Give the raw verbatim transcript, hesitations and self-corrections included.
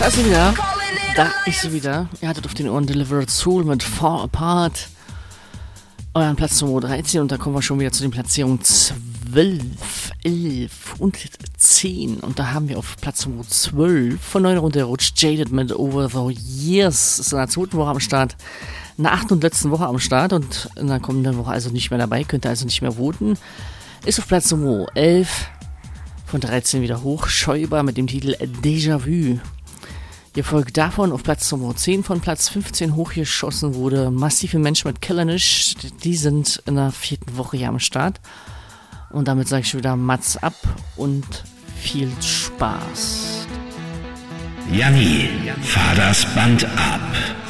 Da ist sie wieder. Da ist sie wieder. Ihr hattet auf den Ohren Delivered Soul mit Fall Apart. Euren Platz Nummer dreizehn und da kommen wir schon wieder zu den Platzierungen zwölf, elf und zehn. Und da haben wir auf Platz Nummer zwölf von neun runtergerutscht Jaded mit Over the Years. Ist in der zweiten Woche am Start. In der achten und letzten Woche am Start und in der kommenden Woche also nicht mehr dabei. Könnt ihr also nicht mehr voten. Ist auf Platz Nummer elf von dreizehn wieder hoch. Schäuber mit dem Titel Déjà-vu. Gefolgt davon auf Platz Nummer zehn von Platz fünfzehn hochgeschossen wurde Massive Menschen mit Killanish. Die sind in der vierten Woche hier am Start. Und damit sage ich schon wieder Mats ab und viel Spaß. Janni, fahr das Band ab.